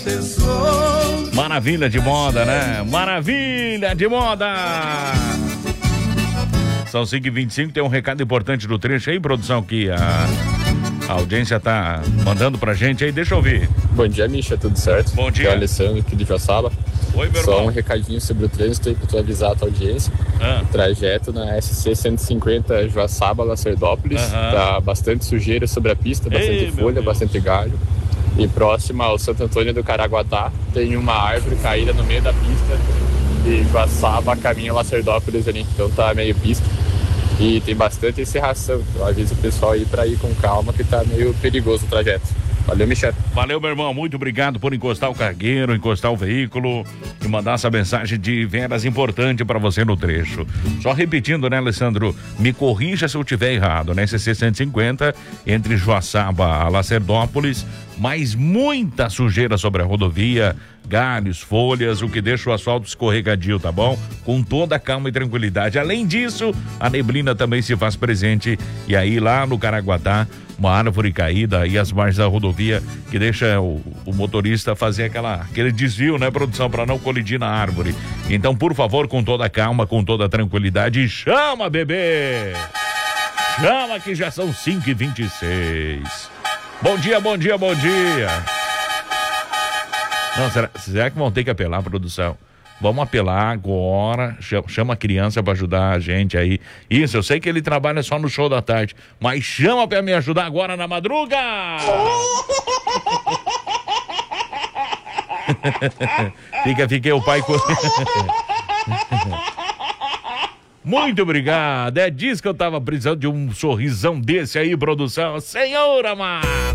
Maravilha de moda, né? Maravilha de moda! São 5h25, tem um recado importante do trecho aí, produção, que a audiência tá mandando pra gente aí, deixa eu ouvir. Bom dia, Misha, tudo certo? Bom dia. É o Alessandro aqui de Joaçaba. Oi, meu Só irmão. um recadinho sobre o trânsito aí pra tu avisar a tua audiência. O trajeto na SC 150 Joaçaba-Lacerdópolis. Tá bastante sujeira sobre a pista, bastante folha, bastante galho. E próxima ao Santo Antônio do Caraguatá, tem uma árvore caída no meio da pista de Joaçaba, caminho Lacerdópolis ali. Então tá meio pista. E tem bastante encerração. Eu aviso o pessoal aí pra ir com calma, que tá meio perigoso o trajeto. Valeu, Michel. Valeu, meu irmão. Muito obrigado por encostar o cargueiro, encostar o veículo e mandar essa mensagem de vendas importante para você no trecho. Só repetindo, né, Alessandro? Me corrija se eu estiver errado, né? SC 150 entre Joaçaba a Lacerdópolis, mas muita sujeira sobre a rodovia, galhos, folhas, o que deixa o asfalto escorregadio, tá bom? Com toda a calma e tranquilidade. Além disso, a neblina também se faz presente. E aí, lá no Caraguatá, uma árvore caída e as margens da rodovia que deixa o motorista fazer aquele desvio, né, produção, para não colidir na árvore. Então, por favor, com toda a calma, com toda a tranquilidade, chama, bebê! Chama que já são 5h26. Bom dia, bom dia, bom dia! Não, será que vão ter que apelar, produção? Vamos apelar agora, chama a criança para ajudar a gente aí. Isso, eu sei que ele trabalha só no show da tarde, mas chama para me ajudar agora na madruga! Fiquei o pai... Muito obrigado, é disso que eu tava precisando, de um sorrisão desse aí, produção. Senhor amado!